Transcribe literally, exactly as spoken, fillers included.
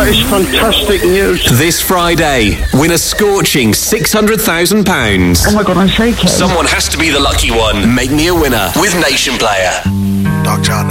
That is fantastic news. This Friday, win a scorching six hundred thousand pounds. Oh my God, I'm shaking. Someone has to be the lucky one. Make me a winner with Nation Player. Dark John